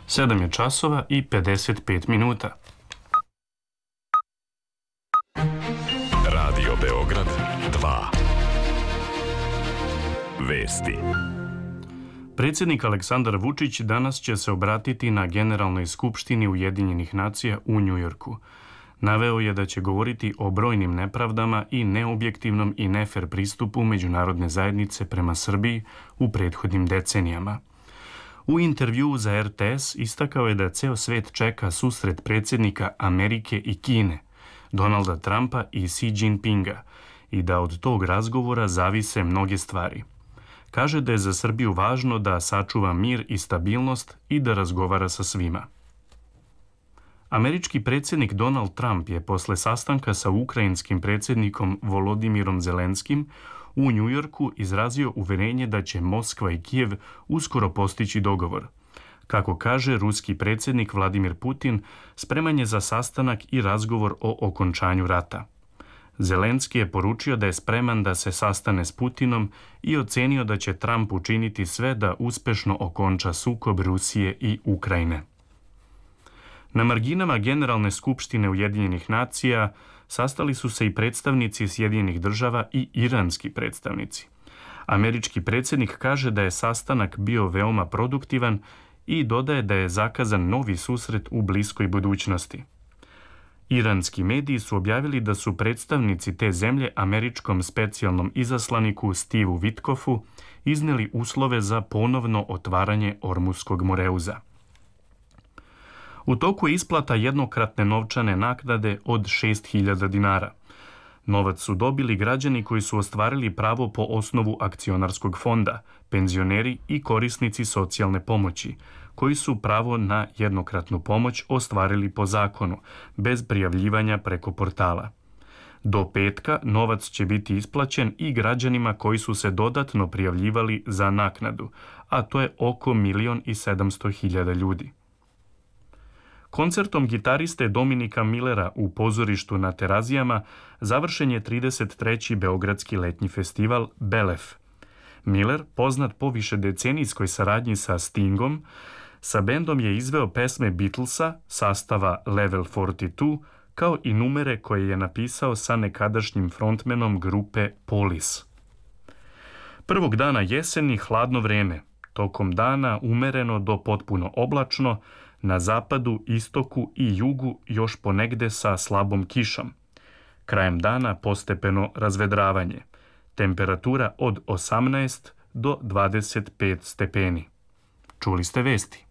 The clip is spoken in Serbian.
7 je časova i 55 minuta. Radio Beograd 2. Vesti. Predsjednik Aleksandar Vučić danas će se obratiti na Generalnoj skupštini Ujedinjenih nacija u Njujorku. Naveo je da će govoriti o brojnim nepravdama i neobjektivnom i nefer pristupu međunarodne zajednice prema Srbiji u prethodnim decenijama. U intervjuu za RTS istakao je da ceo svet čeka susret predsjednika Amerike i Kine, Donalda Trumpa i Xi Jinpinga, i da od tog razgovora zavise mnoge stvari. Kaže da je za Srbiju važno da sačuva mir i stabilnost i da razgovara sa svima. Američki predsjednik Donald Trump je posle sastanka sa ukrajinskim predsjednikom Volodimirom Zelenskim u Njujorku izrazio uverenje da će Moskva i Kijev uskoro postići dogovor. Kako kaže ruski predsjednik Vladimir Putin, spreman je za sastanak i razgovor o okončanju rata. Zelenski je poručio da je spreman da se sastane s Putinom i ocenio da će Trump učiniti sve da uspešno okonča sukob Rusije i Ukrajine. Na marginama Generalne skupštine Ujedinjenih nacija sastali su se i predstavnici Sjedinjenih država i iranski predstavnici. Američki predsjednik kaže da je sastanak bio veoma produktivan i dodaje da je zakazan novi susret u bliskoj budućnosti. Iranski mediji su objavili da su predstavnici te zemlje američkom specijalnom izaslaniku Steveu Witkoffu izneli uslove za ponovno otvaranje Ormuskog moreuza. U toku je isplata jednokratne novčane naknade od 6.000 dinara. Novac su dobili građani koji su ostvarili pravo po osnovu akcionarskog fonda, penzioneri i korisnici socijalne pomoći, koji su pravo na jednokratnu pomoć ostvarili po zakonu, bez prijavljivanja preko portala. Do petka novac će biti isplaćen i građanima koji su se dodatno prijavljivali za naknadu, a to je oko 1.700.000 ljudi. Koncertom gitariste Dominika Millera u pozorištu na Terazijama završen je 33. Beogradski letnji festival Belef. Miller, poznat po višedecenijskoj saradnji sa Stingom, sa bendom je izveo pesme Beatlesa, sastava Level 42, kao i numere koje je napisao sa nekadašnjim frontmenom grupe Police. Prvog dana jeseni hladno vreme, tokom dana umereno do potpuno oblačno, na zapadu, istoku i jugu još ponegde sa slabom kišom. Krajem dana postepeno razvedravanje. Temperatura od 18 do 25 stepeni. Čuli ste vesti.